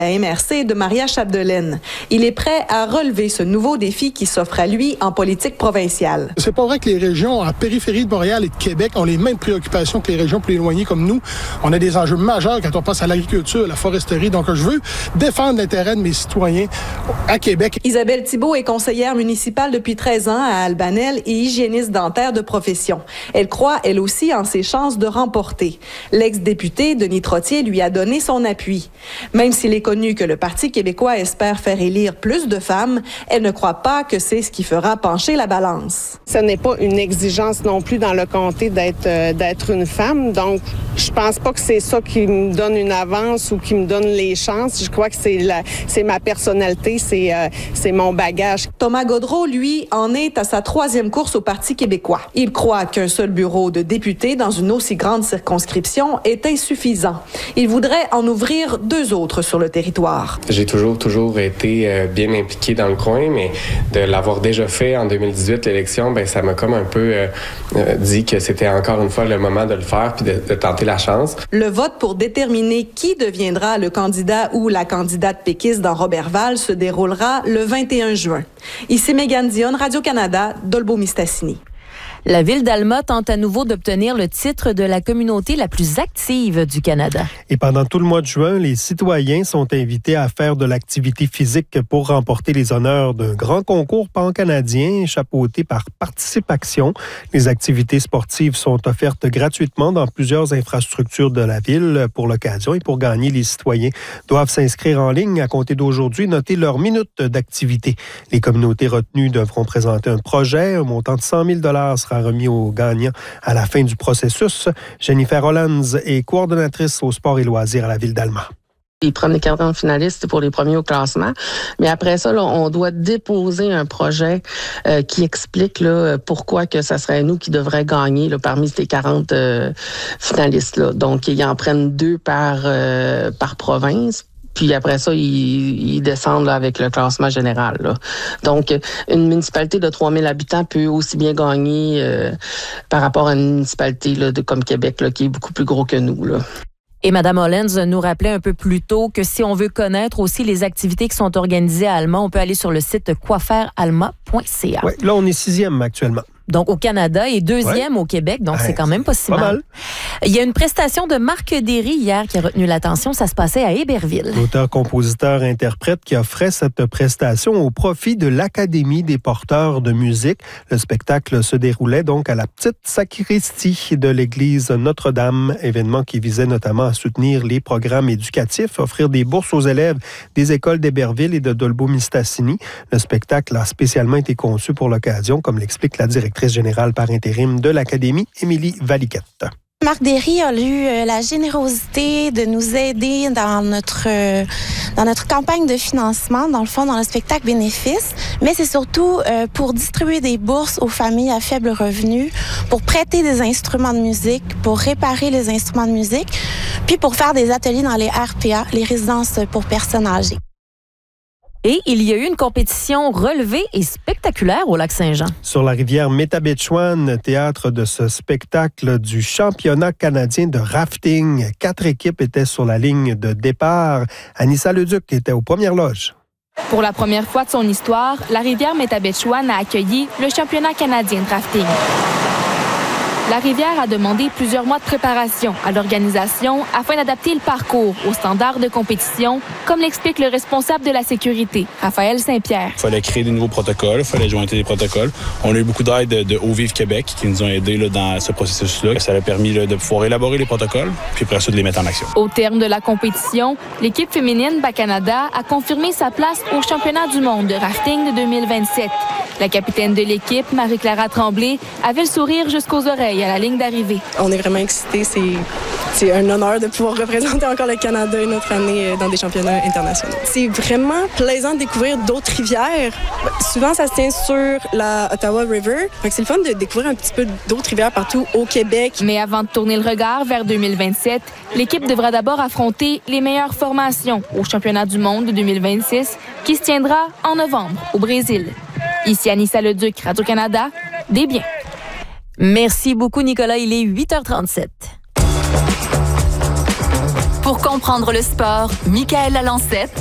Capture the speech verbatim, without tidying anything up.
à M R C de Maria Chapdelaine. Il est prêt à relever ce nouveau défi qui s'offre à lui en politique provinciale. C'est pas vrai que les régions en périphérie de Montréal et de Québec ont les mêmes préoccupations que les régions plus éloignées comme nous. On a des enjeux majeurs quand on passe à l'agriculture, à la foresterie. Donc, je veux défendre l'intérêt de mes citoyens à Québec. Isabelle Thibault est conseillère municipale depuis treize ans à Albanel et hygiéniste dentaire de profession. Elle croit, elle aussi, en ses chances de remporter. L'ex-député Denis Trottier lui a donné son appui. Même s'il est connu que le Parti québécois espère faire élire plus de femmes, elle ne croit pas que c'est ce qui fera pencher la balance. Ce n'est pas une exigence non plus dans le comté d'être euh, d'être une femme, donc je pense pas que c'est ça qui me donne une avance ou qui me donne les chances. Je crois que c'est la, c'est ma personnalité, c'est euh, c'est mon bagage. Thomas Gaudreault, lui, en est à sa troisième course au Parti québécois. Il croit qu'un seul bureau de député dans une aussi grande circonscription est insuffisant. Il voudrait en ouvrir deux autres sur le territoire. J'ai toujours, toujours été euh, bien impliqué dans le coin, mais de l'avoir déjà fait en deux mille dix-huit, l'élection, ben ça m'a comme un peu euh, euh, dit que c'était encore une fois le moment de le faire puis de, de tenter la chance. Le vote pour déterminer qui deviendra le candidat ou la candidate péquiste dans Roberval se déroulera le vingt et un juin. Ici Mégane Dionne, Radio-Canada, Dolbeau-Mistassini. La ville d'Alma tente à nouveau d'obtenir le titre de la communauté la plus active du Canada. Et pendant tout le mois de juin, les citoyens sont invités à faire de l'activité physique pour remporter les honneurs d'un grand concours pan-canadien chapeauté par Participation. Les activités sportives sont offertes gratuitement dans plusieurs infrastructures de la ville pour l'occasion. Et pour gagner, les citoyens doivent s'inscrire en ligne à compter d'aujourd'hui, noter leur minute d'activité. Les communautés retenues devront présenter un projet. Un montant de cent mille dollars sera remis aux gagnants à la fin du processus. Jennifer Hollands est coordonnatrice au sport et loisirs à la ville d'Alma. Ils prennent les quarante finalistes pour les premiers au classement. Mais après ça, là, on doit déposer un projet euh, qui explique là, pourquoi que ça serait nous qui devrait gagner là, parmi ces quarante euh, finalistes-là. Donc, ils en prennent deux par, euh, par province. Puis après ça, ils, ils descendent là, avec le classement général. Là. Donc, une municipalité de trois mille habitants peut aussi bien gagner euh, par rapport à une municipalité là, de, comme Québec, là, qui est beaucoup plus gros que nous. Là. Et Mme Hollens nous rappelait un peu plus tôt que si on veut connaître aussi les activités qui sont organisées à Alma, on peut aller sur le site quoi faire alma point c a. Oui, là, on est sixième actuellement. Donc, au Canada et deuxième ouais. au Québec. Donc, ouais, c'est quand même pas si pas mal. mal. Il y a une prestation de Marc Derry hier qui a retenu l'attention. Ça se passait à Héberville. L'auteur-compositeur-interprète qui offrait cette prestation au profit de l'Académie des porteurs de musique. Le spectacle se déroulait donc à la petite sacristie de l'église Notre-Dame, événement qui visait notamment à soutenir les programmes éducatifs, offrir des bourses aux élèves des écoles d'Héberville et de Dolbeau-Mistassini. Le spectacle a spécialement été conçu pour l'occasion, comme l'explique la directrice générale par intérim de l'Académie, Émilie Valiquette. Marc Derry a eu euh, la générosité de nous aider dans notre euh, dans notre campagne de financement, dans le fond, dans le spectacle bénéfice, mais c'est surtout euh, pour distribuer des bourses aux familles à faible revenu, pour prêter des instruments de musique, pour réparer les instruments de musique, puis pour faire des ateliers dans les R P A, les résidences pour personnes âgées. Et il y a eu une compétition relevée et spectaculaire au Lac-Saint-Jean. Sur la rivière Métabetchouan, théâtre de ce spectacle du championnat canadien de rafting. Quatre équipes étaient sur la ligne de départ. Anissa Leduc était aux premières loges. Pour la première fois de son histoire, la rivière Métabetchouan a accueilli le championnat canadien de rafting. La rivière a demandé plusieurs mois de préparation à l'organisation afin d'adapter le parcours aux standards de compétition, comme l'explique le responsable de la sécurité, Raphaël Saint-Pierre. Il fallait créer des nouveaux protocoles, il fallait jointer des protocoles. On a eu beaucoup d'aide de, de Eau Vive Québec qui nous ont aidés là, dans ce processus-là. Ça a permis là, de pouvoir élaborer les protocoles, puis après ça, de les mettre en action. Au terme de la compétition, l'équipe féminine Bas-Canada a confirmé sa place au championnat du monde de rafting de deux mille vingt-sept. La capitaine de l'équipe, Marie-Clara Tremblay, avait le sourire jusqu'aux oreilles à la ligne d'arrivée. On est vraiment excités. C'est, c'est un honneur de pouvoir représenter encore le Canada une autre année dans des championnats internationaux. C'est vraiment plaisant de découvrir d'autres rivières. Souvent, ça se tient sur la Ottawa River. Donc, c'est le fun de découvrir un petit peu d'autres rivières partout au Québec. Mais avant de tourner le regard vers deux mille vingt-sept, l'équipe devra d'abord affronter les meilleures formations au championnat du monde de deux mille vingt-six qui se tiendra en novembre au Brésil. Ici Anissa Leduc, Radio-Canada, des biens. Merci beaucoup, Nicolas. Il est huit heures trente-sept. Pour Pour comprendre le sport, Michaël Lalancette